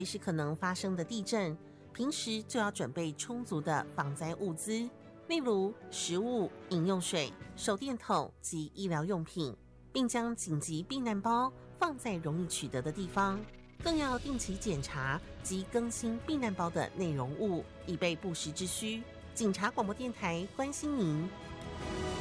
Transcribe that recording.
随时可能发生的地震，平时就要准备充足的防灾物资，例如食物、饮用水、手电筒及医疗用品，并将紧急避难包放在容易取得的地方，更要定期检查及更新避难包的内容物，以备不时之需。警察广播电台关心您。